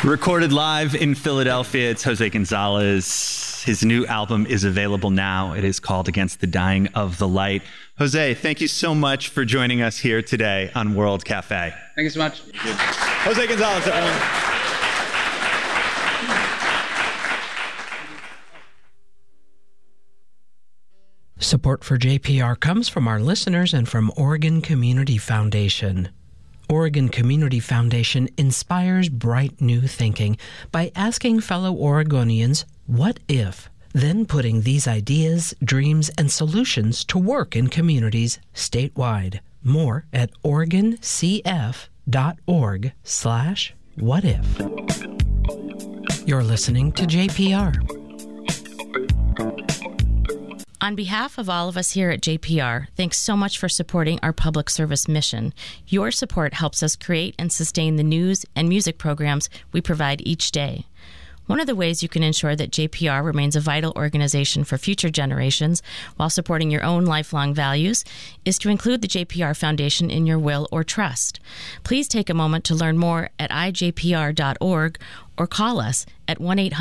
Recorded live in Philadelphia, it's Jose Gonzalez. His new album is available now. It is called Against the Dying of the Light. Jose, thank you so much for joining us here today on World Cafe. Thank you so much. Jose Gonzalez, everyone. Support for JPR comes from our listeners and from Oregon Community Foundation. Oregon Community Foundation inspires bright new thinking by asking fellow Oregonians, what if? Then putting these ideas, dreams, and solutions to work in communities statewide. More at oregoncf.org/whatif. You're listening to JPR. On behalf of all of us here at JPR, thanks so much for supporting our public service mission. Your support helps us create and sustain the news and music programs we provide each day. One of the ways you can ensure that JPR remains a vital organization for future generations while supporting your own lifelong values is to include the JPR Foundation in your will or trust. Please take a moment to learn more at ijpr.org or call us at 1-800